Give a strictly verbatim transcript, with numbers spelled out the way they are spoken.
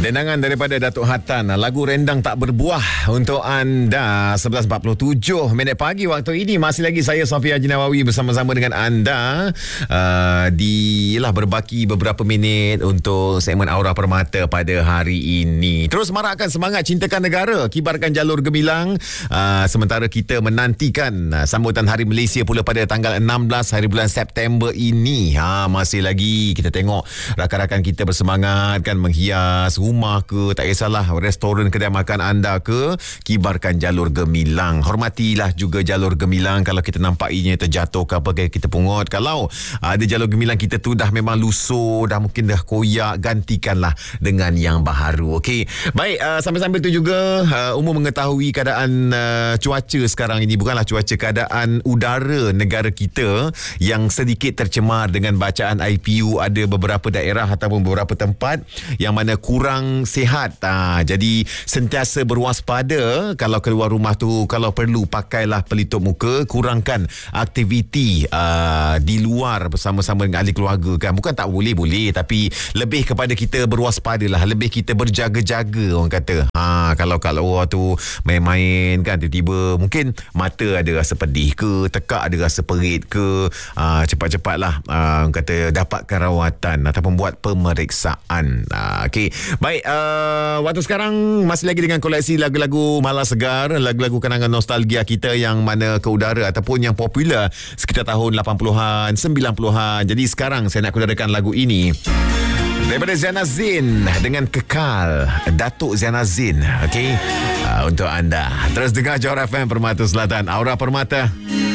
Dendangan daripada Datuk Hatan, lagu Rendang Tak Berbuah untuk anda. Sebelas empat puluh tujuh minit pagi waktu ini. Masih lagi saya Sofia Haji Nawawi bersama-sama dengan anda uh, di lah berbaki beberapa minit untuk segmen Aura Permata pada hari ini. Terus marakkan semangat cintakan negara, kibarkan jalur gemilang, uh, sementara kita menantikan uh, sambutan Hari Malaysia pula pada tanggal enam belas hari bulan September ini. Ha, masih lagi kita tengok rakan-rakan kita bersemangat kan, menghias rumah ke, tak kisahlah restoran, kedai makan anda ke, kibarkan jalur gemilang. Hormatilah juga jalur gemilang. Kalau kita nampak ianya terjatuh ke apa ke, kita pungut. Kalau ada jalur gemilang kita tu dah memang lusuh, dah mungkin dah koyak, gantikanlah dengan yang baharu. Okey. Baik, uh, sambil-sambil tu juga uh, umum mengetahui keadaan uh, cuaca sekarang ini. Bukanlah cuaca, keadaan udara negara kita yang sedikit tercemar dengan bacaan I P U. Ada beberapa daerah ataupun beberapa tempat yang mana kurang sihat. Ha, jadi sentiasa berwaspada kalau keluar rumah tu. Kalau perlu pakailah pelitup muka, kurangkan aktiviti uh, di luar bersama-sama dengan ahli keluarga kan. Bukan tak boleh, boleh, tapi lebih kepada kita berwaspadalah, lebih kita berjaga-jaga orang kata. Ha, kalau kat luar tu main-main kan, tiba-tiba mungkin mata ada rasa pedih ke, tekak ada rasa perit ke, uh, cepat-cepatlah uh, orang kata dapatkan rawatan ataupun buat pemeriksaan. Uh, Okey. Baik, uh, waktu sekarang masih lagi dengan koleksi lagu-lagu Malas Segar, lagu-lagu kenangan nostalgia kita yang mana ke udara ataupun yang popular sekitar tahun lapan puluhan, sembilan puluhan. Jadi sekarang saya nak kudarakan lagu ini daripada Ziana Zain dengan Kekal, Datuk Ziana Zain. Okey, uh, untuk anda. Terus dengar Johor F M Permata Selatan, Aura Permata.